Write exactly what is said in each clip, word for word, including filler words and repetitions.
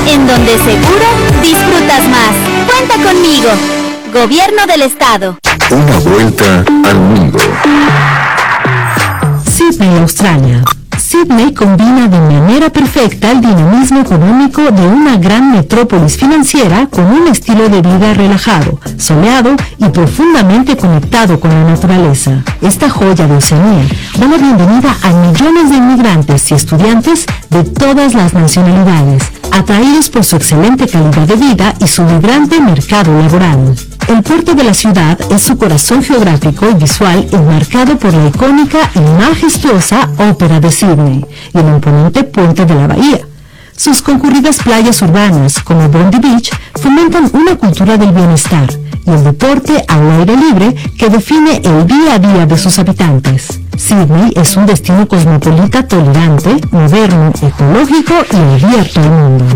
en donde seguro disfrutas más. Cuenta conmigo. Gobierno del Estado. Una vuelta al mundo. Sydney, Australia. Sydney combina de manera perfecta el dinamismo económico de una gran metrópolis financiera con un estilo de vida relajado, soleado y profundamente conectado con la naturaleza. Esta joya de Oceanía da la bienvenida a millones de inmigrantes y estudiantes de todas las nacionalidades, atraídos por su excelente calidad de vida y su vibrante mercado laboral. El puerto de la ciudad es su corazón geográfico y visual, enmarcado por la icónica y majestuosa Ópera de Sydney y el imponente puente de la bahía. Sus concurridas playas urbanas, como Bondi Beach, fomentan una cultura del bienestar y el deporte al aire libre que define el día a día de sus habitantes. Sydney es un destino cosmopolita tolerante, moderno, ecológico y abierto al mundo.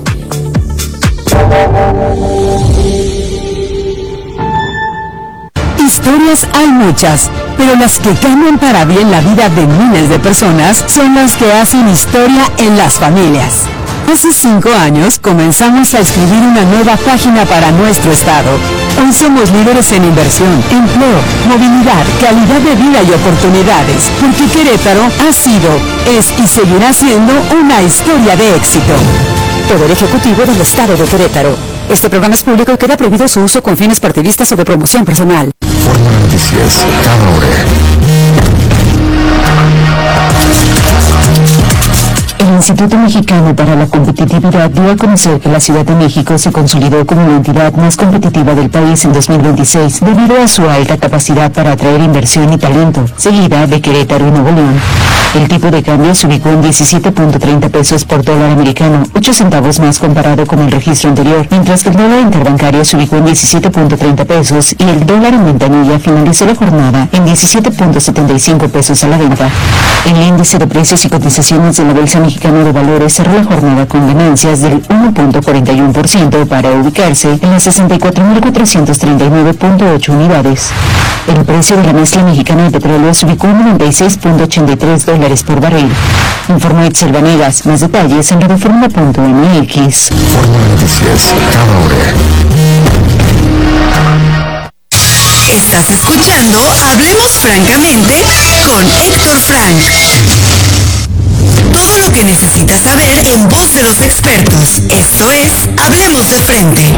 Historias hay muchas, pero las que cambian para bien la vida de miles de personas son las que hacen historia en las familias. Hace cinco años comenzamos a escribir una nueva página para nuestro estado. Hoy somos líderes en inversión, empleo, movilidad, calidad de vida y oportunidades, porque Querétaro ha sido, es y seguirá siendo una historia de éxito. Poder Ejecutivo del Estado de Querétaro. Este programa es público y queda prohibido su uso con fines partidistas o de promoción personal. Fórmula Noticias, cada hora. El Instituto Mexicano para la Competitividad dio a conocer que la Ciudad de México se consolidó como la entidad más competitiva del país en dos mil veintiséis debido a su alta capacidad para atraer inversión y talento, seguida de Querétaro y Nuevo León. El tipo de cambio se ubicó en diecisiete punto treinta pesos por dólar americano, ocho centavos más comparado con el registro anterior, mientras que el dólar interbancario se ubicó en diecisiete punto treinta pesos y el dólar en ventanilla finalizó la jornada en diecisiete punto setenta y cinco pesos a la venta. El índice de precios y cotizaciones de la Bolsa Mexicana de Valores cerró la jornada con ganancias del uno punto cuarenta y uno por ciento para ubicarse en las sesenta y cuatro mil cuatrocientos treinta y nueve punto ocho unidades. El precio de la mezcla mexicana de petróleo se ubicó en noventa y seis punto ochenta y tres dólares por barril. Informó Itzel Vanegas. Más detalles en radioformula punto m x. Fórmula Noticias, cada hora. Estás escuchando Hablemos Francamente con Héctor Frank. Todo lo que necesitas saber en voz de los expertos. Esto es Hablemos de Frente.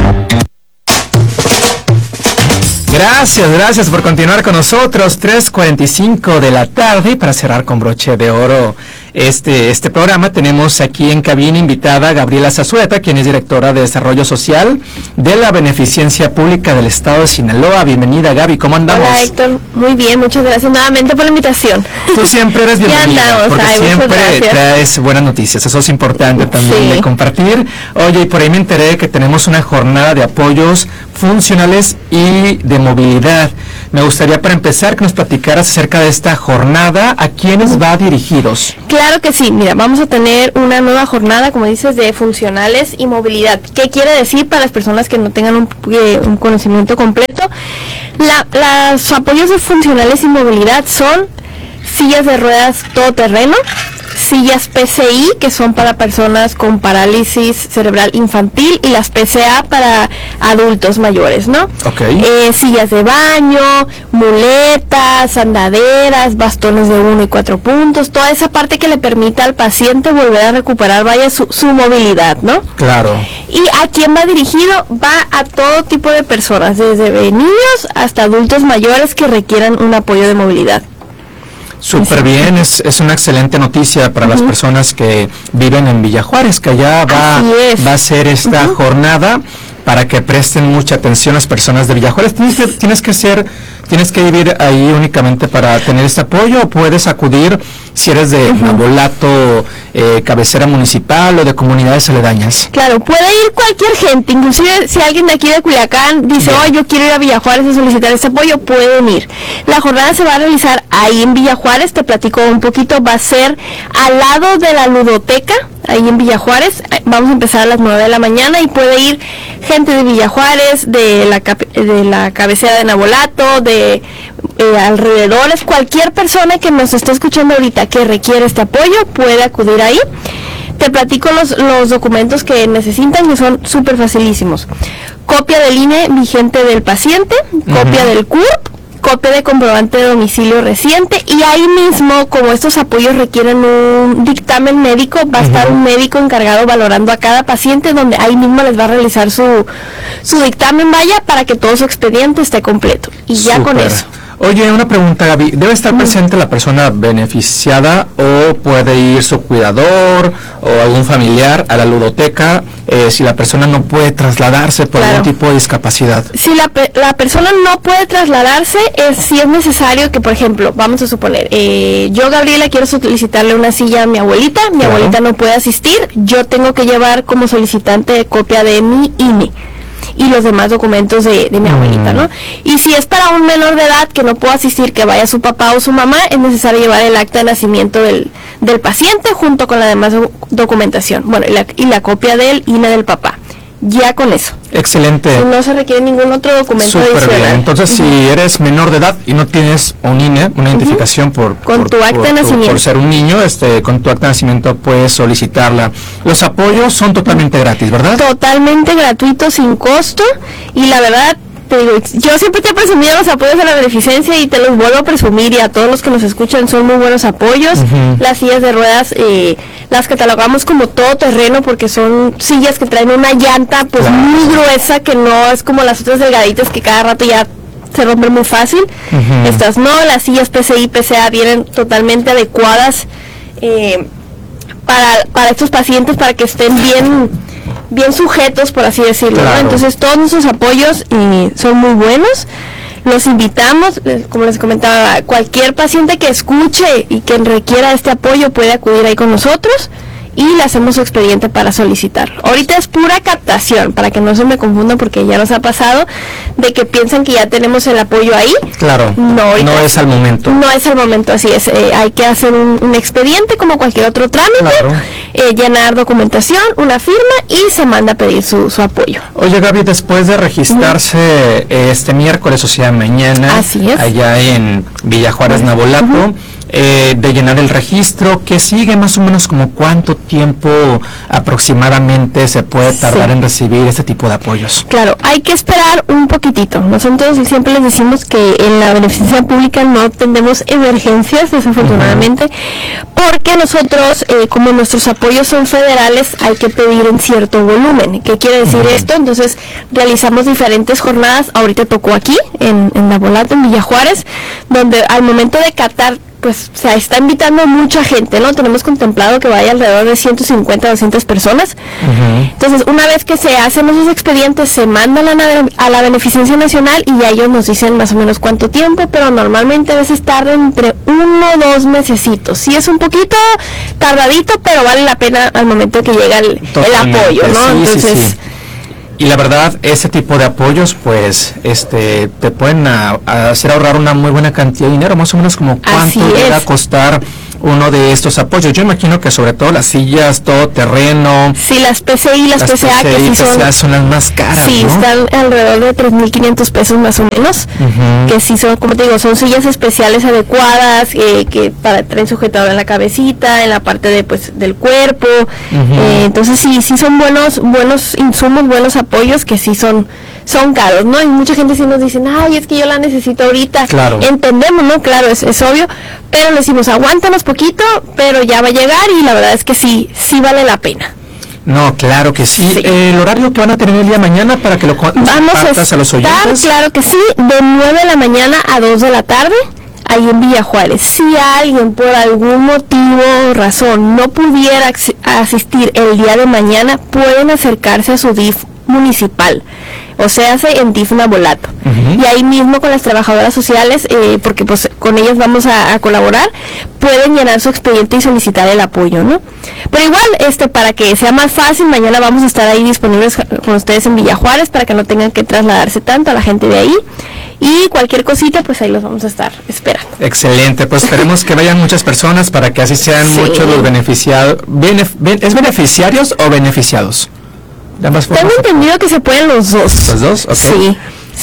Gracias, gracias por continuar con nosotros. tres cuarenta y cinco de la tarde. Para cerrar con broche de oro este, este programa, tenemos aquí en cabina invitada a Gabriela Zazueta, quien es directora de Desarrollo Social de la Beneficencia Pública del Estado de Sinaloa. Bienvenida, Gaby, ¿cómo andamos? Hola, Héctor, muy bien, muchas gracias nuevamente por la invitación. Tú siempre eres bienvenida, andamos, porque ay, siempre traes buenas noticias, eso es importante también sí. de compartir. Oye, y por ahí me enteré que tenemos una jornada de apoyos funcionales y de movilidad. Me gustaría, para empezar, que nos platicaras acerca de esta jornada. ¿A quiénes va dirigidos? Claro que sí. Mira, vamos a tener una nueva jornada, como dices, de funcionales y movilidad. ¿Qué quiere decir para las personas que no tengan un, eh, un conocimiento completo? La, los apoyos de funcionales y movilidad son sillas de ruedas todoterreno, sillas P C I, que son para personas con parálisis cerebral infantil, y las P C A para adultos mayores, ¿no? Okay. Eh, sillas de baño, muletas, andaderas, bastones de uno y cuatro puntos, toda esa parte que le permita al paciente volver a recuperar, vaya, su, su movilidad, ¿no? Claro. ¿Y a quién va dirigido? Va a todo tipo de personas, desde niños hasta adultos mayores que requieran un apoyo de movilidad. Súper bien, es, es una excelente noticia para uh-huh. las personas que viven en Villa Juárez, que allá va, va a ser esta uh-huh. jornada para que presten mucha atención a las personas de Villa Juárez. ¿Tienes que, tienes que ser, tienes que vivir ahí únicamente para tener este apoyo, o puedes acudir si eres de uh-huh. Nabolato, eh, cabecera municipal o de comunidades aledañas? Claro, puede ir cualquier gente, inclusive si alguien de aquí de Culiacán dice, oh, yo quiero ir a Villa Juárez a solicitar este apoyo, pueden ir. La jornada se va a realizar ahí en Villa Juárez, te platico un poquito, va a ser al lado de la ludoteca, ahí en Villa Juárez. Vamos a empezar a las nueve de la mañana y puede ir gente de Villa Juárez, de la, de la cabecera de Nabolato, de eh, alrededores, cualquier persona que nos esté escuchando ahorita que requiere este apoyo puede acudir ahí. Te platico los, los documentos que necesitan, que son súper facilísimos. Copia del I N E vigente del paciente, uh-huh. copia del C U R P, copia de comprobante de domicilio reciente, y ahí mismo, como estos apoyos requieren un dictamen médico, va a estar uh-huh. un médico encargado valorando a cada paciente, donde ahí mismo les va a realizar su, su dictamen, vaya, para que todo su expediente esté completo. Y ya Super. Con eso. Oye, una pregunta, Gaby. ¿Debe estar presente la persona beneficiada o puede ir su cuidador o algún familiar a la ludoteca eh, si la persona no puede trasladarse por claro. algún tipo de discapacidad? Si la, la persona no puede trasladarse, es, si es necesario que, por ejemplo, vamos a suponer, eh, yo, Gabriela, quiero solicitarle una silla a mi abuelita, mi claro. abuelita no puede asistir, yo tengo que llevar como solicitante copia de mi I N E y los demás documentos de, de mi abuelita, ¿no? Y si es para un menor de edad que no puede asistir, que vaya su papá o su mamá, es necesario llevar el acta de nacimiento del, del paciente junto con la demás documentación, bueno, y la, y la copia del I N E del papá. Ya con eso. Excelente. Y no se requiere ningún otro documento Súper adicional. Bien. Entonces, uh-huh. si eres menor de edad y no tienes un I N E, una identificación uh-huh. por, con por, tu acta por, de nacimiento. Por, por ser un niño, este, con tu acta de nacimiento puedes solicitarla. Los apoyos son totalmente gratis, ¿verdad? Totalmente gratuitos, sin costo, y la verdad, te digo, yo siempre te he presumido los apoyos de la beneficencia y te los vuelvo a presumir, y a todos los que nos escuchan son muy buenos apoyos. Uh-huh. Las sillas de ruedas eh, las catalogamos como todoterreno porque son sillas que traen una llanta pues claro. muy gruesa, que no es como las otras delgaditas que cada rato ya se rompen muy fácil. Uh-huh. Estas no, las sillas P C I, P C A vienen totalmente adecuadas eh, para, para estos pacientes, para que estén bien bien sujetos, por así decirlo, claro. ¿no? Entonces todos nuestros apoyos eh, son muy buenos. Los invitamos, como les comentaba, cualquier paciente que escuche y que requiera este apoyo puede acudir ahí con nosotros y le hacemos su expediente para solicitarlo. Ahorita es pura captación, para que no se me confundan, porque ya nos ha pasado de que piensan que ya tenemos el apoyo ahí. Claro, no, ahorita, no es al momento. No es al momento, así es. Eh, hay que hacer un, un expediente como cualquier otro trámite, claro. eh, llenar documentación, una firma y se manda a pedir su, su apoyo. Oye, Gaby, después de registrarse uh-huh. este miércoles, o sea, mañana, así es. allá en Villa Juárez, Nabolato, uh-huh. Eh, de llenar el registro, ¿qué sigue? Más o menos como cuánto tiempo aproximadamente se puede tardar sí. en recibir este tipo de apoyos. Claro, hay que esperar un poquitito. Nosotros siempre les decimos que en la beneficencia pública no tenemos emergencias, desafortunadamente, uh-huh. porque nosotros, eh, como nuestros apoyos son federales, hay que pedir en cierto volumen. ¿Qué quiere decir uh-huh. esto? Entonces, realizamos diferentes jornadas. Ahorita tocó aquí, en, en Nabolato, en Villa Juárez, donde al momento de catar, pues se está invitando mucha gente, ¿no? Tenemos contemplado que vaya alrededor de ciento cincuenta, doscientas personas. Uh-huh. Entonces, una vez que se hacen esos expedientes, se mandan a la, a la Beneficencia Nacional y ya ellos nos dicen más o menos cuánto tiempo, pero normalmente a veces tarda entre uno o dos mesecitos. Sí es un poquito tardadito, pero vale la pena al momento que llega el, el apoyo, ¿no? Sí, Entonces... sí, sí. Y la verdad, ese tipo de apoyos, pues, este, te pueden a, a hacer ahorrar una muy buena cantidad de dinero, más o menos como cuánto llega a costar uno de estos apoyos. Yo imagino que sobre todo las sillas todoterreno. Sí, las P C I y las, las P C A, que sí son, son las más caras, sí, ¿no? Están alrededor de tres mil quinientos pesos más o menos, uh-huh. que sí son, como te digo, son sillas especiales adecuadas, eh, que para traen sujetador en la cabecita, en la parte de, pues, del cuerpo. Uh-huh. eh, entonces sí, sí son buenos, buenos insumos, buenos apoyos que sí son, son caros, ¿no? Y mucha gente sí nos dice, ay, es que yo la necesito ahorita. Claro. Entendemos, ¿no? Claro, es, es obvio, pero le decimos, aguántanos poquito, pero ya va a llegar y la verdad es que sí, sí vale la pena. No, claro que sí. sí. Eh, ¿El horario que van a tener el día de mañana para que lo compartas a, a los oyentes? Claro que sí, de nueve de la mañana a dos de la tarde, ahí en Villa Juárez. Si alguien por algún motivo o razón no pudiera asistir el día de mañana, pueden acercarse a su D I F municipal, o sea, hace en D I F Nabolato. Uh-huh. Y ahí mismo con las trabajadoras sociales, eh, porque pues con ellas vamos a, a colaborar, pueden llenar su expediente y solicitar el apoyo, ¿no? Pero igual, este, para que sea más fácil, mañana vamos a estar ahí disponibles con ustedes en Villa Juárez, para que no tengan que trasladarse tanto a la gente de ahí. Y cualquier cosita, pues ahí los vamos a estar esperando. Excelente, pues esperemos que vayan muchas personas para que así sean sí. muchos los beneficiados. Benef, ¿Es beneficiarios o beneficiados? Tengo entendido que se pueden los dos. ¿Los dos? Okay. Sí.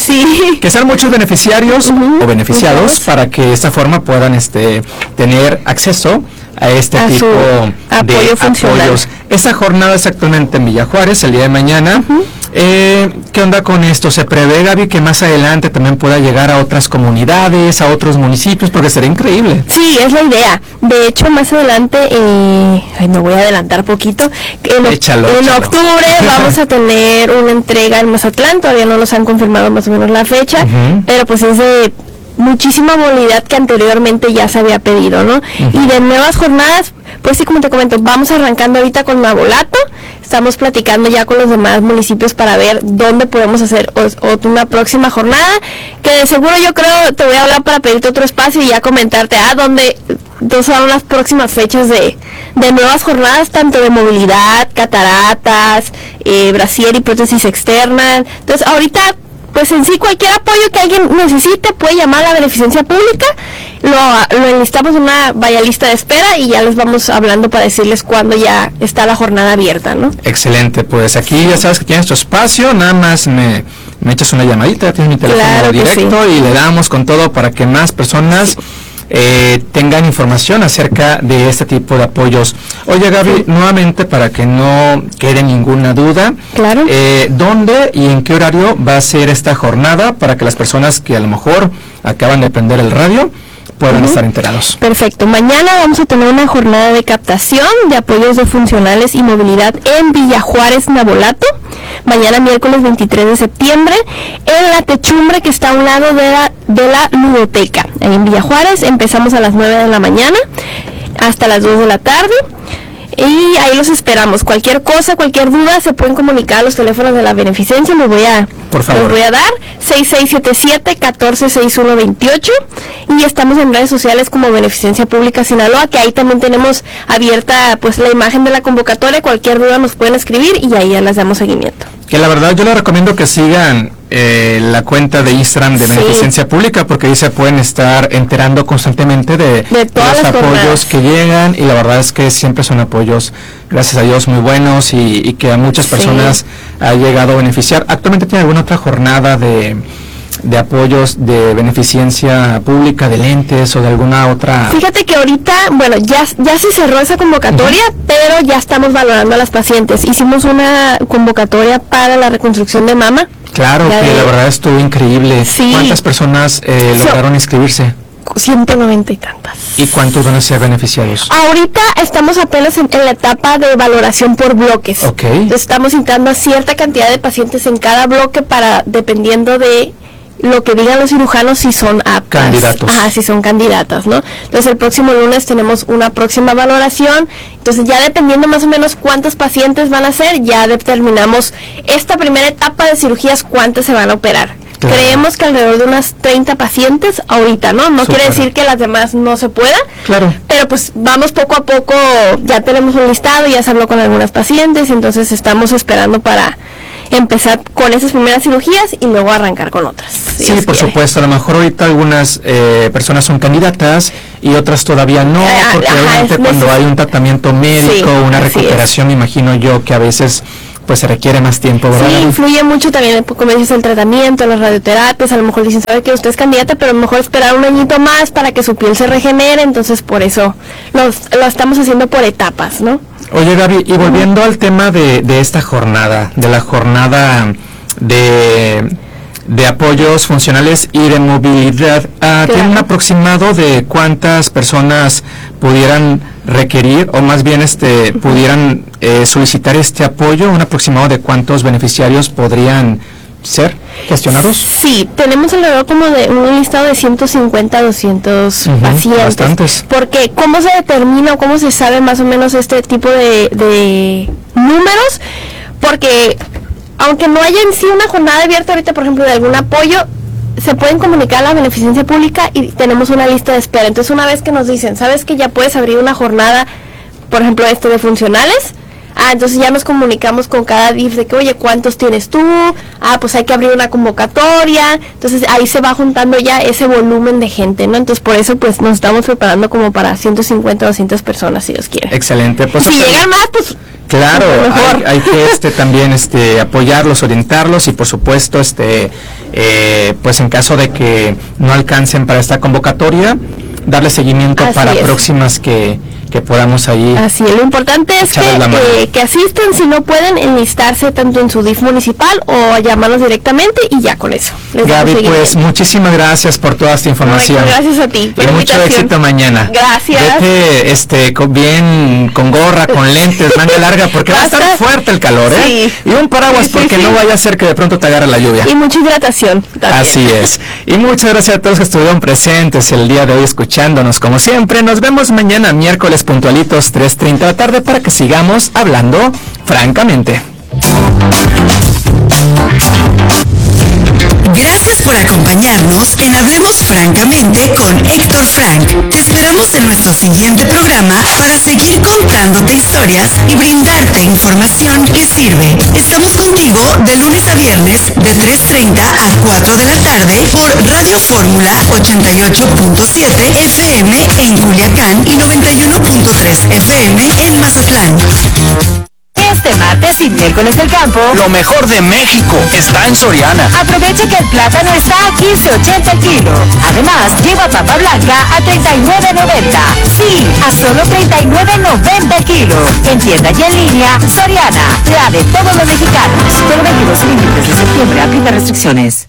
Sí. Que sean muchos beneficiarios uh-huh. o beneficiados uh-huh. para que de esta forma puedan este tener acceso a este a tipo de apoyo funcional. apoyos. Esa jornada es actualmente en Villa Juárez, el día de mañana. Uh-huh. eh, ¿Qué onda con esto? ¿Se prevé, Gaby, que más adelante también pueda llegar a otras comunidades, a otros municipios? Porque sería increíble. Sí, es la idea. De hecho, más adelante, eh, ay, me voy a adelantar poquito. En, échalo, en échalo. octubre vamos a tener una entrega en Mazatlán. Todavía no nos han confirmado más o menos la fecha, uh-huh. pero pues es de muchísima movilidad que anteriormente ya se había pedido, ¿no? Uh-huh. Y de nuevas jornadas, pues sí, como te comento, vamos arrancando ahorita con Navolato. Estamos platicando ya con los demás municipios para ver dónde podemos hacer o, o una próxima jornada, que de seguro yo creo te voy a hablar para pedirte otro espacio y ya comentarte a ah, dónde son las próximas fechas de, de nuevas jornadas, tanto de movilidad, cataratas, eh, brasier y prótesis externa. Entonces ahorita, pues en sí cualquier apoyo que alguien necesite puede llamar a la beneficencia pública, lo, lo enlistamos en una vaya lista de espera y ya les vamos hablando para decirles cuándo ya está la jornada abierta, ¿no? Excelente, pues aquí ya sabes que tienes tu espacio, nada más me, me echas una llamadita, tienes mi teléfono claro directo sí. y le damos con todo para que más personas Eh, tengan información acerca de este tipo de apoyos. Oye, Gaby, sí. nuevamente para que no quede ninguna duda, claro. eh, ¿dónde y en qué horario va a ser esta jornada para que las personas que a lo mejor acaban de prender el radio puedan uh-huh. estar enterados? Perfecto. Mañana vamos a tener una jornada de captación de apoyos de funcionales y movilidad en Villa Juárez, Navolato. Mañana miércoles veintitrés de septiembre en la techumbre que está a un lado de la, de la ludoteca. Ahí en Villa Juárez empezamos a las nueve de la mañana hasta las dos de la tarde. Y ahí los esperamos. Cualquier cosa, cualquier duda, se pueden comunicar a los teléfonos de la beneficencia. Les voy a, Por favor. les voy a dar seis seis siete siete, uno cuatro seis uno dos ocho y estamos en redes sociales como Beneficencia Pública Sinaloa, que ahí también tenemos abierta pues la imagen de la convocatoria. Cualquier duda nos pueden escribir y ahí ya les damos seguimiento. Que la verdad yo les recomiendo que sigan eh, la cuenta de Instagram de sí. Beneficencia Pública, porque ahí se pueden estar enterando constantemente de, de todos los apoyos jornadas. que llegan, y la verdad es que siempre son apoyos, gracias a Dios, muy buenos y, y que a muchas personas sí. ha llegado a beneficiar. ¿Actualmente tiene alguna otra jornada de, de apoyos de beneficencia pública, de lentes o de alguna otra? Fíjate que ahorita, bueno, ya, ya se cerró esa convocatoria, uh-huh. pero ya estamos valorando a las pacientes. Hicimos una convocatoria para la reconstrucción de mama. Claro, ya que de... la verdad estuvo increíble. Sí. ¿Cuántas personas eh, lograron so, inscribirse? ciento noventa y tantas. ¿Y cuántos van a ser beneficiarios? Ahorita estamos apenas en, en la etapa de valoración por bloques. Ok. Entonces, estamos citando a cierta cantidad de pacientes en cada bloque para, dependiendo de lo que digan los cirujanos, si son aptas. Candidatos. Ajá, si son candidatas, ¿no? Entonces el próximo lunes tenemos una próxima valoración. Entonces ya dependiendo más o menos cuántos pacientes van a ser, ya determinamos esta primera etapa de cirugías, cuántas se van a operar. Claro. Creemos que alrededor de unas treinta pacientes ahorita, ¿no? No Super. Quiere decir que las demás no se pueda. Claro. Pero pues vamos poco a poco, ya tenemos un listado, ya se habló con algunas pacientes, entonces estamos esperando para empezar con esas primeras cirugías y luego arrancar con otras. Si sí, por quiere. Supuesto, a lo mejor ahorita algunas eh, personas son candidatas y otras todavía no, ah, porque ajá, obviamente cuando hay un tratamiento médico, sí, una recuperación, me imagino yo que a veces pues se requiere más tiempo, ¿verdad? Sí, influye mucho también, como dices, el tratamiento, las radioterapias. A lo mejor dicen, sabe que usted es candidata, pero a lo mejor esperar un añito más para que su piel se regenere, entonces por eso lo, lo estamos haciendo por etapas, ¿no? Oye, Gaby, y volviendo al tema de, de esta jornada, de la jornada de, de apoyos funcionales y de movilidad, uh, claro. ¿tiene un aproximado de cuántas personas pudieran requerir, o más bien este uh-huh. pudieran eh, solicitar este apoyo? ¿Un aproximado de cuántos beneficiarios podrían ser gestionados? Sí, tenemos alrededor como de un listado de ciento cincuenta a doscientos uh-huh, pacientes. Bastantes. Porque ¿cómo se determina o cómo se sabe más o menos este tipo de, de números? Porque aunque no haya en sí una jornada abierta ahorita, por ejemplo, de algún apoyo, se pueden comunicar a la beneficencia pública y tenemos una lista de espera. Entonces, una vez que nos dicen, ¿sabes que ya puedes abrir una jornada, por ejemplo, este de funcionales? Ah, entonces ya nos comunicamos con cada D I F de que, oye, ¿cuántos tienes tú? Ah, pues hay que abrir una convocatoria. Entonces ahí se va juntando ya ese volumen de gente, ¿no? Entonces por eso pues nos estamos preparando como para ciento cincuenta, doscientas personas, si Dios quiere. Excelente. Pues, si okay. llegan más, pues claro, hay, hay que este también este apoyarlos, orientarlos y por supuesto este eh, pues en caso de que no alcancen para esta convocatoria, darle seguimiento Así para es. próximas que que podamos ahí. Así es, lo importante es que, eh, que asistan, si no pueden, enlistarse tanto en su D I F municipal o llamarnos directamente y ya con eso. Gaby, pues muchísimas gracias por toda esta información. No, gracias a ti. Y mucho éxito mañana. Gracias. Vete este, con, bien con gorra, con lentes, manga larga, porque va a estar fuerte el calor, ¿eh? Sí. Y un paraguas sí, sí, porque sí. no vaya a ser que de pronto te agarre la lluvia. Y mucha hidratación también. Así es. Y muchas gracias a todos que estuvieron presentes el día de hoy escuchándonos como siempre. Nos vemos mañana miércoles puntualitos tres treinta de la tarde para que sigamos hablando francamente. Gracias por acompañarnos en Hablemos Francamente con Héctor Frank. Te esperamos en nuestro siguiente programa para seguir contándote historias y brindarte información que sirve. Estamos contigo de lunes a viernes de tres treinta a cuatro de la tarde por Radio Fórmula ochenta y ocho punto siete F M en Culiacán y noventa y uno punto tres F M en Mazatlán. Este martes y miércoles del campo, lo mejor de México está en Soriana. Aprovecha que el plátano está a quince ochenta el kilo. Además, lleva papa blanca a treinta y nueve noventa. Sí, a solo treinta y nueve noventa el kilo. En tienda y en línea, Soriana, la de todos los mexicanos. Del veintidós límites de septiembre, aplica restricciones.